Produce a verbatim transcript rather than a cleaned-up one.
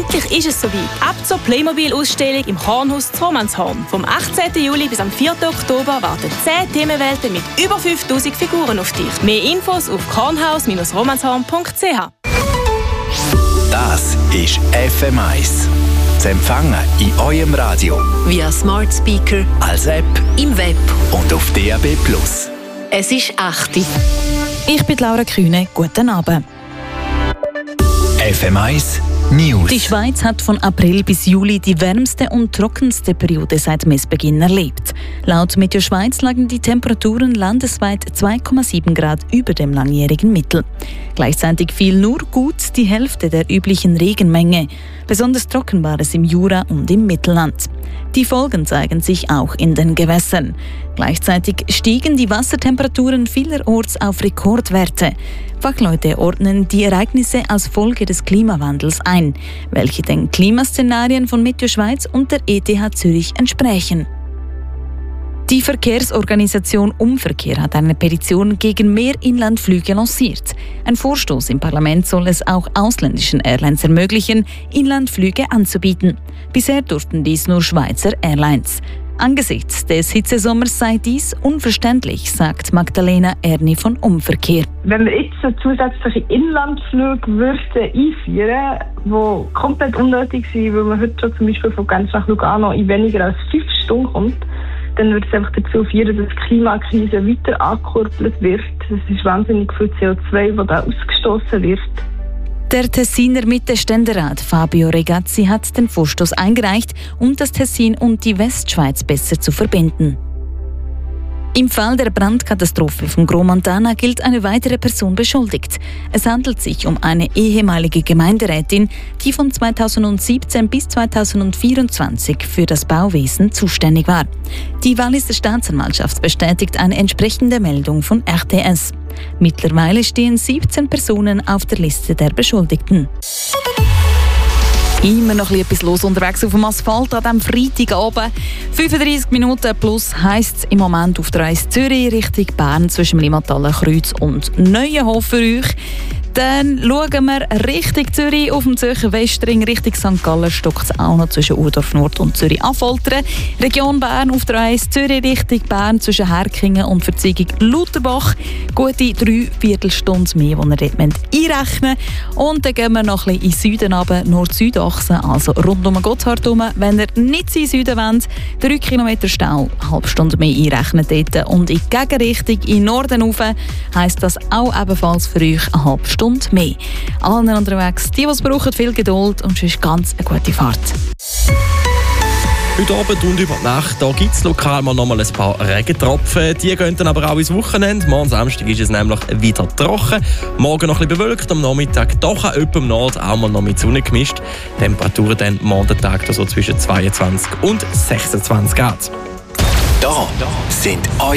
Endlich ist es soweit. Ab zur Playmobil-Ausstellung im Kornhaus zu Romanshorn. Vom achtzehnten Juli bis am vierten Oktober warten zehn Themenwelten mit über fünftausend Figuren auf dich. Mehr Infos auf kornhaus Bindestrich romanshorn Punkt c h. Das ist F M eins. Zu empfangen in eurem Radio. Via Smart Speaker, als App, im Web und auf D A B plus. Es ist acht Uhr. Ich bin Laura Kühne. Guten Abend. F M eins News. Die Schweiz hat von April bis Juli die wärmste und trockenste Periode seit Messbeginn erlebt. Laut Meteo Schweiz lagen die Temperaturen landesweit zwei Komma sieben Grad über dem langjährigen Mittel. Gleichzeitig fiel nur gut die Hälfte der üblichen Regenmenge. Besonders trocken war es im Jura und im Mittelland. Die Folgen zeigen sich auch in den Gewässern. Gleichzeitig stiegen die Wassertemperaturen vielerorts auf Rekordwerte. Fachleute ordnen die Ereignisse als Folge des Klimawandels ein, welche den Klimaszenarien von Meteo Schweiz und der E T H Zürich entsprechen. Die Verkehrsorganisation Umverkehr hat eine Petition gegen mehr Inlandflüge lanciert. Ein Vorstoß im Parlament soll es auch ausländischen Airlines ermöglichen, Inlandflüge anzubieten. Bisher durften dies nur Schweizer Airlines. Angesichts des Hitzesommers sei dies unverständlich, sagt Magdalena Erni von Umverkehr. Wenn wir jetzt so zusätzliche Inlandflüge würden einführen, die komplett unnötig sind, weil man heute schon zum Beispiel von Genf nach Lugano in weniger als fünf Stunden kommt, dann wird es einfach dazu führen, dass die Klimakrise weiter angekurbelt wird. Es ist wahnsinnig viel C O zwei, das da ausgestoßen wird. Der Tessiner Mitte-Ständerat Fabio Regazzi hat den Vorstoß eingereicht, um das Tessin und die Westschweiz besser zu verbinden. Im Fall der Brandkatastrophe von Gromontana gilt eine weitere Person beschuldigt. Es handelt sich um eine ehemalige Gemeinderätin, die von zweitausendsiebzehn bis zweitausendvierundzwanzig für das Bauwesen zuständig war. Die Walliser Staatsanwaltschaft bestätigt eine entsprechende Meldung von R T S. Mittlerweile stehen siebzehn Personen auf der Liste der Beschuldigten. Immer noch etwas los unterwegs auf dem Asphalt an diesem Freitagabend. fünfunddreissig Minuten plus heisst es im Moment auf der Reise Zürich Richtung Bern zwischen Limmatalen, Kreuz und Neuenhof für euch. Dann schauen wir Richtung Zürich auf dem Zürcher Westring, Richtung Sankt Gallen stockt es auch noch zwischen Urdorf Nord und Zürich-Affoltern. Region Bern auf der Reise Zürich Richtung Bern zwischen Herkingen und Verzeigung Lutherbach. Gute drei Viertelstunden mehr, die ihr dort einrechnen müsst. Und dann gehen wir noch ein bisschen in den Süden runter, Nord-Süd-Achse, also rund um Gotthard herum. Wenn ihr nicht in den Süden wollt, drei Kilometer Stau, eine halbe Stunde mehr einrechnen dort. Und in die Gegenrichtung, in den Norden rauf, heisst das auch ebenfalls für euch eine halbe Stunde mehr. Allen unterwegs, die, die es brauchen, viel Geduld und sonst ganz eine gute Fahrt. Heute Abend und über die Nacht gibt es lokal mal noch mal ein paar Regentropfen. Die gehen dann aber auch ins Wochenende. Morgen Samstag ist es nämlich wieder trocken. Morgen noch ein bisschen bewölkt, am Nachmittag doch auch im Nord auch mal noch mit Sonne gemischt. Temperaturen dann morgen Tag so zwischen zweiundzwanzig und sechsundzwanzig Grad. Da sind